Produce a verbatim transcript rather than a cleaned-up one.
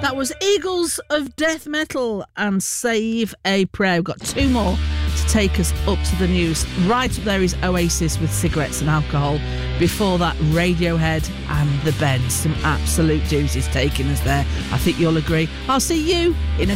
That was Eagles of Death Metal and Save a Prayer. We've got two more to take us up to the news. Right up there is Oasis with Cigarettes and Alcohol. Before that, Radiohead and The Bends. Some absolute doozies taking us there. I think you'll agree. I'll see you in a